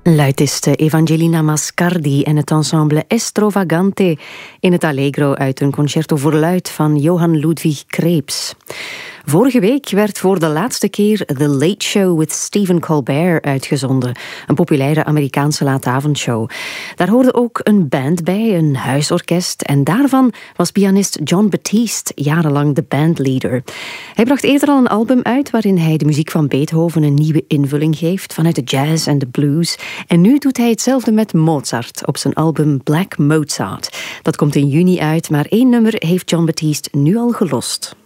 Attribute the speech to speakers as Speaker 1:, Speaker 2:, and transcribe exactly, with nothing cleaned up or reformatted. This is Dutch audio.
Speaker 1: Luitiste Evangelina Mascardi en het ensemble Estrovagante in het Allegro uit een concerto voor luid van Johann Ludwig Krebs. Vorige week werd voor de laatste keer The Late Show with Stephen Colbert uitgezonden, een populaire Amerikaanse laatavondshow. Daar hoorde ook een band bij, een huisorkest, en daarvan was pianist Jon Batiste jarenlang de bandleader. Hij bracht eerder al een album uit waarin hij de muziek van Beethoven een nieuwe invulling geeft vanuit de jazz en de blues. En nu doet hij hetzelfde met Mozart op zijn album Black Mozart. Dat komt in juni uit, maar één nummer heeft Jon Batiste nu al gelost.